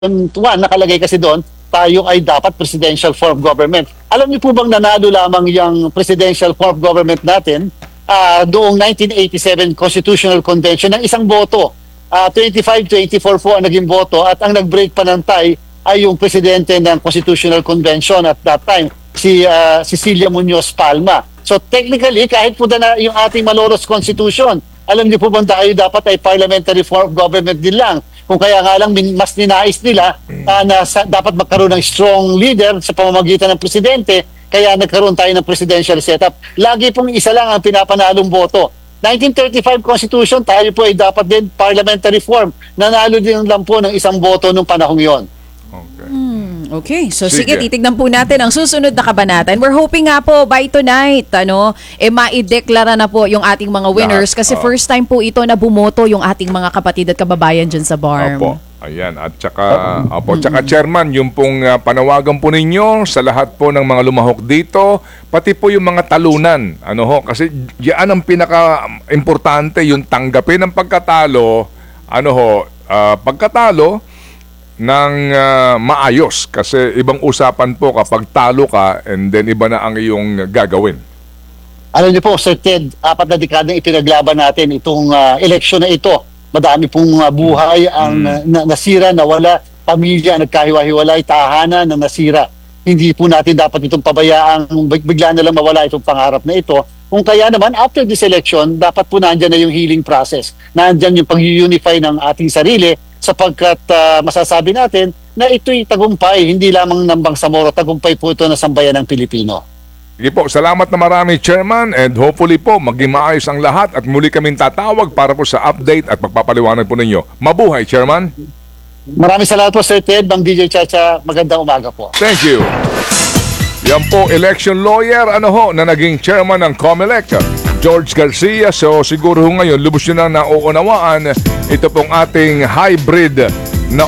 1, nakalagay kasi doon, tayo ay dapat presidential form of government. Alam niyo po bang nanalo lamang yung presidential form of government natin doong 1987 Constitutional Convention ng isang boto. 25-24 po ang naging boto at ang nag-break pa ng tie ay yung presidente ng Constitutional Convention at that time, si Cecilia Muñoz Palma. So technically, kahit po na yung ating maloros constitution, alam niyo po bang tayo dapat ay parliamentary form of government din lang? Kung kaya nga lang mas ninais nila na dapat magkaroon ng strong leader sa pamamagitan ng presidente, kaya nagkaroon tayo ng presidential setup. Lagi pong isa lang ang pinapanalong boto. 1935 Constitution, tayo po ay dapat din parliamentary form. Nanalo din lang po ng isang boto nung panahong yon. Okay, so sige, titignan po natin ang susunod na kabanata. And we're hoping nga po by tonight, maideklara na po yung ating mga winners kasi first time po ito na bumoto yung ating mga kapatid at kababayan dyan sa BARM. Opo. Ayan, at tsaka Chairman, yung pong panawagan po ninyo sa lahat po ng mga lumahok dito, pati po yung mga talunan, kasi yan ang pinaka-importante, yung tanggapin ng pagkatalo, pagkatalo ng maayos, kasi ibang usapan po kapag talo ka and then iba na ang iyong gagawin. Alam niyo po, Sir Ted, 4 na dekadang ipinaglaban natin itong eleksyon na ito. Madami pong buhay ang nasira, nawala, pamilya nagkahiwa-hiwalay, tahanan na nasira. Hindi po natin dapat itong pabayaang bigla na lang mawala itong pangarap na ito. Kung kaya naman, after this election, dapat po nandyan na yung healing process. Nandyan yung pag-unify ng ating sarili sapagkat masasabi natin na ito'y tagumpay, hindi lamang ng Bangsamoro, tagumpay po ito na sambayan ng Pilipino. Sige po, salamat na marami Chairman, and hopefully po maging maayos ang lahat at muli kaming tatawag para po sa update at magpapaliwanag po ninyo. Mabuhay Chairman! Maraming salamat po Sir Ted, Bang DJ Chacha, magandang umaga po. Thank you! Yan po, election lawyer na naging chairman ng COMELEC, George Garcia. So siguro ngayon lubos nyo na nauunawaan ito pong ating hybrid na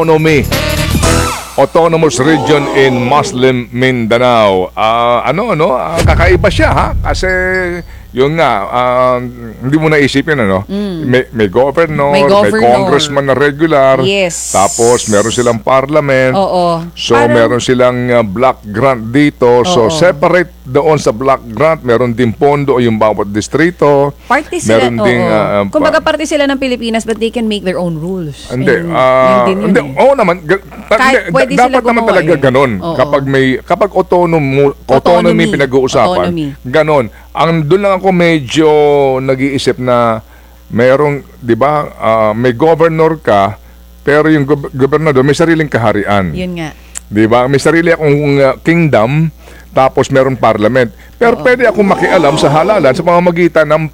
autonomous region in Muslim Mindanao. Kakaiba siya ha, kasi yun nga, hindi mo naisipin may governor, may congressman na regular, yes. Tapos meron silang parliament, so meron silang block grant dito, so separate doon sa block grant, meron din pondo yung bawat distrito, party sila, meron din kumbaga party sila ng Pilipinas but they can make their own rules. Hindi, naman, dapat naman talaga ganon. Kapag autonomy pinag-uusapan, ganon. Doon lang ako medyo nag-iisip na mayroong, di ba, may governor ka, pero yung gobernador may sariling kaharian. Yun nga. Di ba? May sarili akong kingdom, tapos meron parliament. Pero pwede akong makialam sa halalan sa pamamagitan ng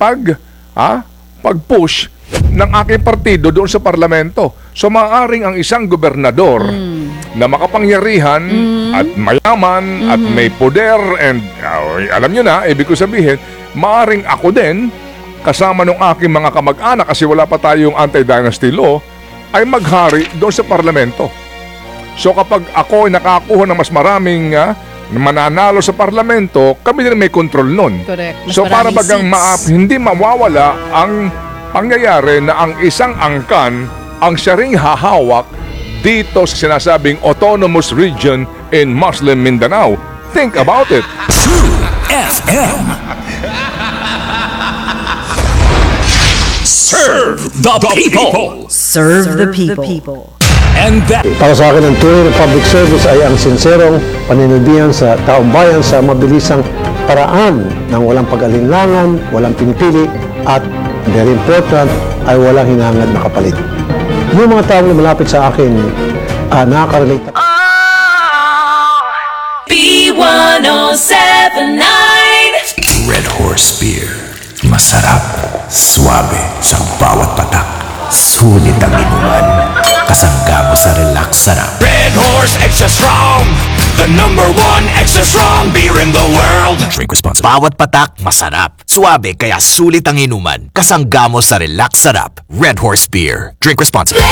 pag-push ng aking partido doon sa parlamento. So maaaring ang isang gobernador na makapangyarihan at mayaman at may poder and alam nyo na, ibig ko sabihin, maaaring ako din kasama ng aking mga kamag-anak kasi wala pa tayong anti-dynasty law ay maghari doon sa parlamento. So kapag ako ay nakakuha ng mas maraming mananalo sa parlamento, kami din may control nun. Correct. So para bagang hindi mawawala ang pangyayari na ang isang angkan ang siya ring hahawak dito sa sinasabing autonomous region in Muslim Mindanao. Think about it. True FM. Serve the people. Serve the people. And that Para sa akin, ang tunay na public service ay ang sinserong paninilbihan sa taong bayan sa mabilisang paraan ng walang pag-alinlangan, walang pinipili, at very important, ay walang hinangad na kapalit. Yung mga taong malapit sa akin, nakaka-relate. B1079 Red Horse Beer. Masarap, suabe sa bawat patak. Sulit ang inuman. Kasangga mo sa relax sarap. Red Horse Extra Strong. The #1 extra strong beer in the world. Drink responsibly. Bawat patak, masarap. Suabe kaya sulit ang inuman. Kasangga mo sa relax sarap. Red Horse Beer. Drink responsibly.